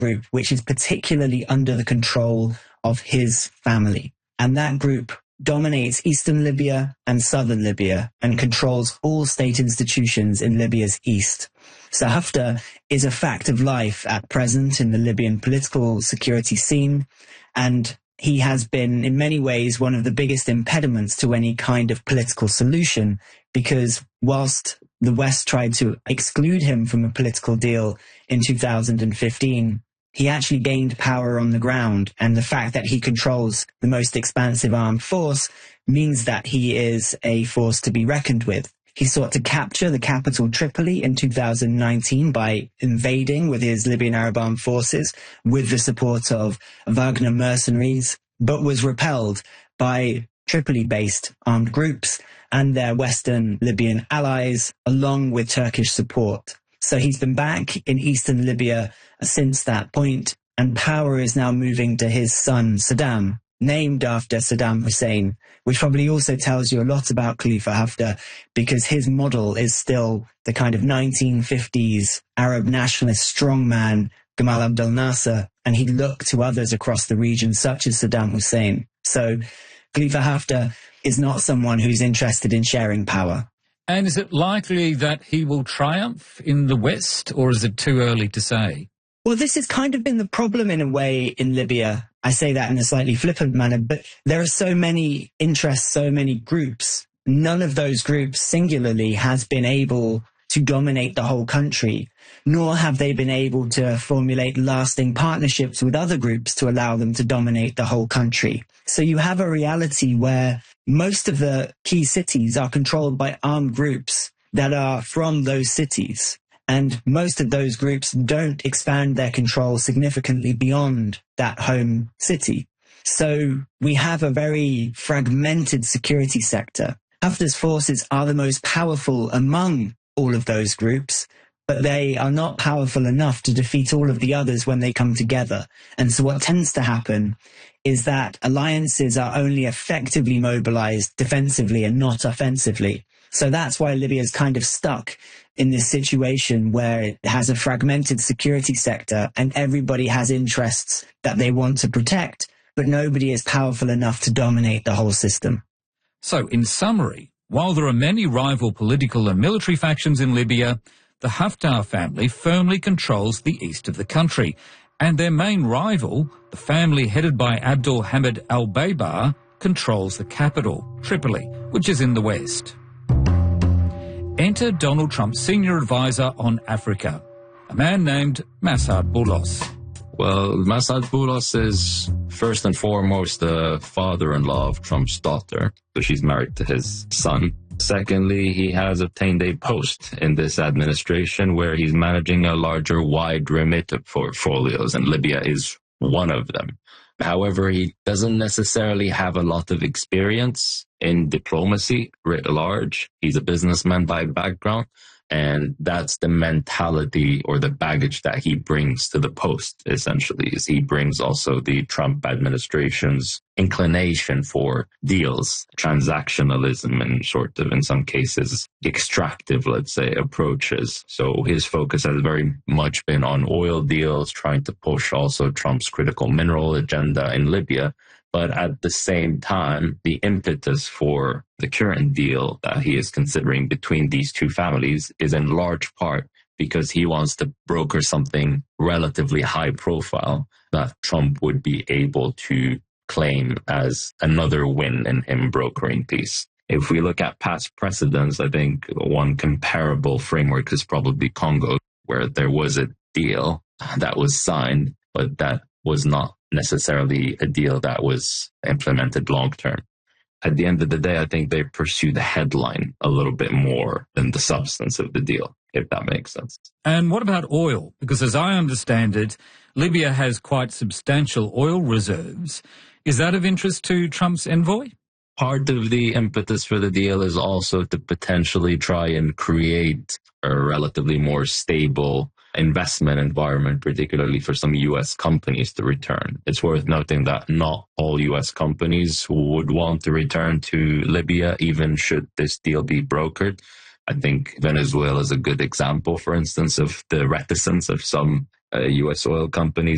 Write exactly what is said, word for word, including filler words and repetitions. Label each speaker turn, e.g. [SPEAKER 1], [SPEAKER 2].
[SPEAKER 1] group, which is particularly under the control of his family. And that group dominates eastern Libya and southern Libya and controls all state institutions in Libya's east. So Haftar is a fact of life at present in the Libyan political security scene, and he has been in many ways one of the biggest impediments to any kind of political solution, because whilst the West tried to exclude him from a political deal in two thousand fifteen, he actually gained power on the ground, and the fact that he controls the most expansive armed force means that he is a force to be reckoned with. He sought to capture the capital Tripoli in two thousand nineteen by invading with his Libyan Arab Armed Forces with the support of Wagner mercenaries, but was repelled by Tripoli-based armed groups and their Western Libyan allies, along with Turkish support. So he's been back in eastern Libya since that point, and power is now moving to his son Saddam, named after Saddam Hussein, which probably also tells you a lot about Khalifa Haftar, because his model is still the kind of nineteen fifties Arab nationalist strongman Gamal Abdel Nasser, and he looked to others across the region, such as Saddam Hussein. So Khalifa Haftar is not someone who's interested in sharing power.
[SPEAKER 2] And is it likely that he will triumph in the West, or is it too early to say?
[SPEAKER 1] Well, this has kind of been the problem in a way in Libya. I say that in a slightly flippant manner, but there are so many interests, so many groups. None of those groups singularly has been able to dominate the whole country, nor have they been able to formulate lasting partnerships with other groups to allow them to dominate the whole country. So you have a reality where most of the key cities are controlled by armed groups that are from those cities. And most of those groups don't expand their control significantly beyond that home city. So we have a very fragmented security sector. Haftar's forces are the most powerful among all of those groups, but they are not powerful enough to defeat all of the others when they come together. And so what tends to happen is that alliances are only effectively mobilized defensively and not offensively. So that's why Libya is kind of stuck in this situation where it has a fragmented security sector and everybody has interests that they want to protect, but nobody is powerful enough to dominate the whole system.
[SPEAKER 2] So, in summary, while there are many rival political and military factions in Libya, the Haftar family firmly controls the east of the country, and their main rival, the family headed by Abdul Hamid al-Baybar, controls the capital, Tripoli, which is in the west. Enter Donald Trump's senior advisor on Africa, a man named Massad Boulos.
[SPEAKER 3] Well, Massad Boulos is first and foremost the father-in-law of Trump's daughter, so she's married to his son. Secondly, he has obtained a post in this administration where he's managing a larger, wide remit of portfolios, and Libya is one of them. However, he doesn't necessarily have a lot of experience in diplomacy writ large. He's a businessman by background, and that's the mentality or the baggage that he brings to the post, essentially, is he brings also the Trump administration's inclination for deals, transactionalism, and sort of, in some cases, extractive, let's say, approaches. So his focus has very much been on oil deals, trying to push also Trump's critical mineral agenda in Libya. But at the same time, the impetus for the current deal that he is considering between these two families is in large part because he wants to broker something relatively high profile that Trump would be able to claim as another win in him brokering peace. If we look at past precedents, I think one comparable framework is probably Congo, where there was a deal that was signed, but that was not necessarily a deal that was implemented long term. At the end of the day, I think they pursue the headline a little bit more than the substance of the deal, if that makes sense.
[SPEAKER 2] And what about oil? Because as I understand it, Libya has quite substantial oil reserves. Is that of interest to Trump's envoy?
[SPEAKER 3] Part of the impetus for the deal is also to potentially try and create a relatively more stable investment environment, particularly for some U S companies to return. It's worth noting that not all U S companies would want to return to Libya, even should this deal be brokered. I think Venezuela is a good example, for instance, of the reticence of some uh, U S oil companies